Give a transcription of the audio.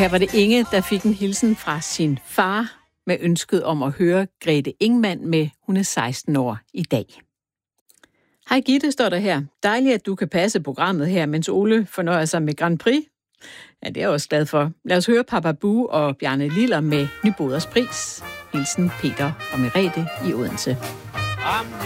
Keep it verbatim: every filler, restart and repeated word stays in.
her var det Inge, der fik en hilsen fra sin far med ønsket om at høre Grete Ingmann med Hun er seksten år i dag. Hej Gitte, står der her. Dejligt, at du kan passe programmet her, mens Ole fornøjer sig med Grand Prix. Ja, det er jeg også glad for. Lad os høre Papa Bue og Bjarne Liller med Nyboders Pris. Hilsen Peter og Merete i Odense.